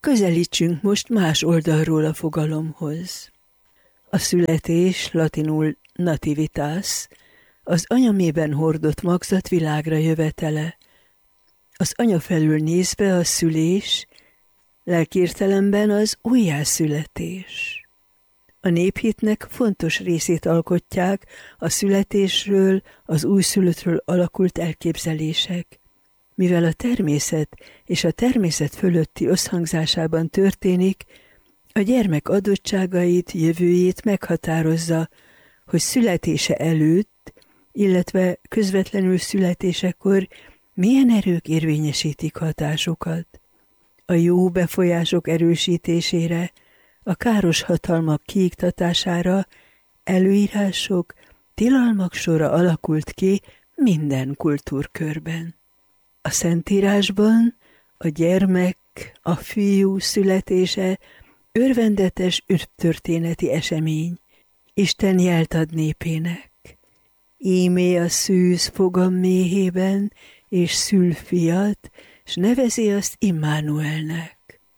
Közelítsünk most más oldalról a fogalomhoz. A születés, latinul nativitas, az anyamében hordott magzat világra jövetele. Az anya felül nézve a szülés, lelki értelemben az újjászületés. A néphitnek fontos részét alkotják a születésről, az újszülöttről alakult elképzelések. Mivel a természet és a természet fölötti összhangzásában történik, a gyermek adottságait, jövőjét meghatározza, hogy születése előtt, illetve közvetlenül születésekor milyen erők érvényesítik hatásukat. A jó befolyások erősítésére, a káros hatalmak kiiktatására előírások, tilalmak sora alakult ki minden kultúrkörben. A Szentírásban a gyermek, a fiú születése örvendetes történeti esemény, Isten jelt ad népének. Ímé a szűz fogam méhében, és szül fiat, s nevezi azt Immanuelnek.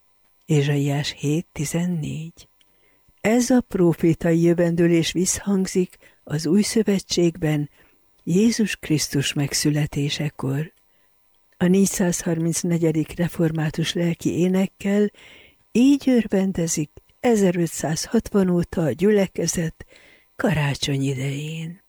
Ézsaiás 7.14. Ez a prófétai jövendőlés visszhangzik az Új Szövetségben Jézus Krisztus megszületésekor. A 434. református lelki énekkel így örvendezik 1560 óta a gyülekezet karácsony idején.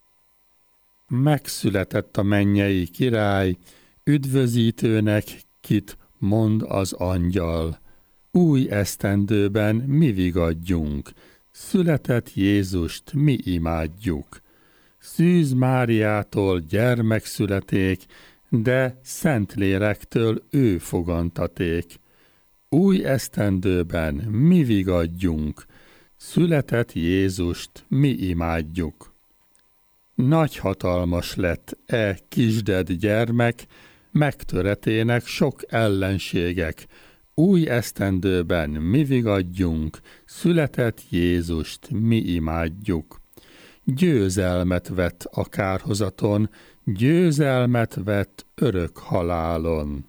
Megszületett a mennyei király, üdvözítőnek kit mond az angyal. Új esztendőben mi vigadjunk, született Jézust mi imádjuk. Szűz Máriától gyermekszületék, de Szentlélektől ő fogantaték. Új esztendőben mi vigadjunk, született Jézust mi imádjuk. Nagy hatalmas lett kisded gyermek, megtöretének sok ellenségek. Új esztendőben mi vigadjunk, született Jézust mi imádjuk. Győzelmet vett a kárhozaton, győzelmet vett örök halálon.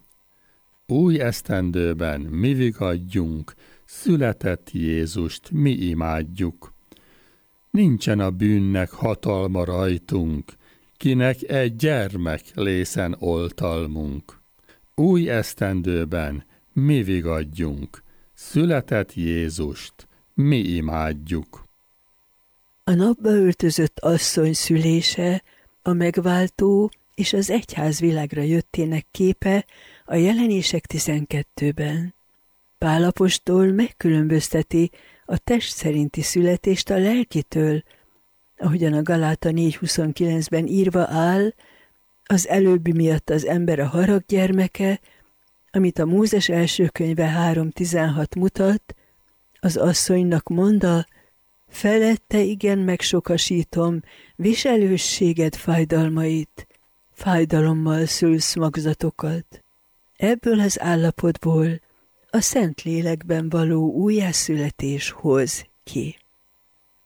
Új esztendőben mi vigadjunk, született Jézust mi imádjuk. Nincsen a bűnnek hatalma rajtunk, kinek egy gyermek lészen oltalmunk. Új esztendőben mi vigadjunk, született Jézust mi imádjuk. A napba öltözött asszony szülése, a megváltó és az egyház világra jöttének képe a Jelenések 12-ben. Pál apostol megkülönbözteti a test szerinti születést a lelkitől, ahogyan a Galáta 4.29-ben írva áll, az előbbi miatt az ember a harag gyermeke, amit a Mózes első könyve 3.16 mutat, az asszonynak monda, felette igen megsokasítom viselősséged fájdalmait, fájdalommal szülsz magzatokat. Ebből az állapotból a Szentlélekben való újjászületés hoz ki.